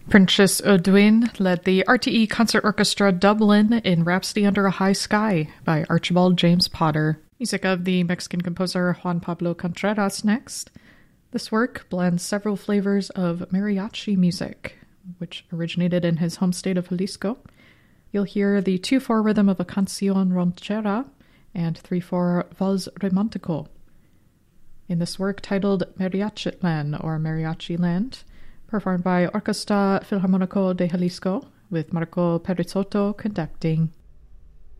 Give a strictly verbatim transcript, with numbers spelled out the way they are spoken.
Princess Audouin led the R T E Concert Orchestra Dublin in Rhapsody Under a High Sky by Archibald James Potter. Music of the Mexican composer Juan Pablo Contreras next. This work blends several flavors of mariachi music, which originated in his home state of Jalisco. You'll hear the two four rhythm of a canción ranchera and three four vals romántico. In this work titled Mariachitlan or Mariachi Land, performed by Orquesta Filharmónico de Jalisco, with Marco Perizotto conducting.